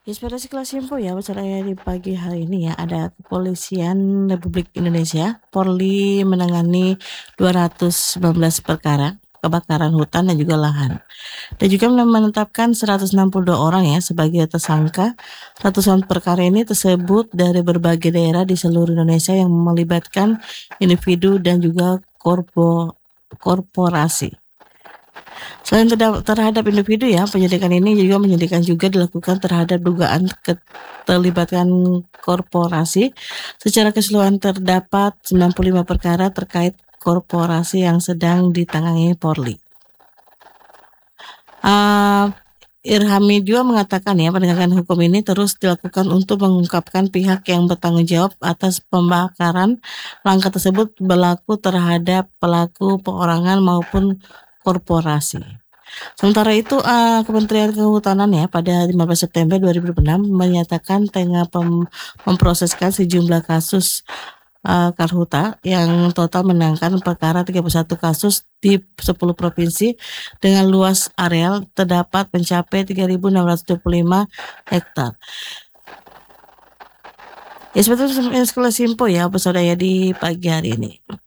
Inspirasi kelas info ya, acaranya di pagi hari ini ya, ada Kepolisian Republik Indonesia, Polri menangani 219 perkara kebakaran hutan dan juga lahan. Dan juga menetapkan 162 orang ya sebagai tersangka. Ratusan perkara ini tersebut dari berbagai daerah di seluruh Indonesia yang melibatkan individu dan juga korporasi. Selain terhadap individu ya, penyelidikan ini juga dilakukan terhadap dugaan keterlibatan korporasi. Secara keseluruhan terdapat 95 perkara terkait korporasi yang sedang ditangani Polri. Irhami juga mengatakan ya, penegakan hukum ini terus dilakukan untuk mengungkapkan pihak yang bertanggung jawab atas pembakaran. Langkah tersebut berlaku terhadap pelaku perorangan maupun korporasi. Sementara itu, Kementerian Kehutanan ya pada 15 September 2006 menyatakan tengah memproseskan sejumlah kasus Karhutla yang total menangkan perkara 31 kasus di 10 provinsi dengan luas areal terdapat mencapai 3.625 hektar. Ya seperti itu Info ya, episode ya di pagi hari ini.